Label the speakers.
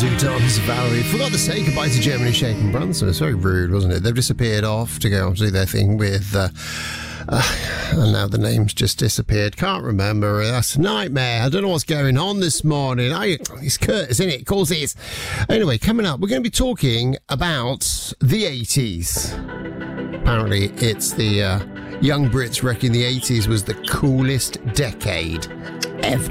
Speaker 1: 2 times Valerie. Forgot to say goodbye to Germany, Shaken Brunson. It's very rude, wasn't it? They've disappeared off to go and do their thing with... and now the name's just disappeared. Can't remember. That's a nightmare. I don't know what's going on this morning. It's Kurt, isn't it? Of course it is. Anyway, coming up, we're going to be talking about the 80s. Apparently, it's the young Brits reckon the 80s was the coolest decade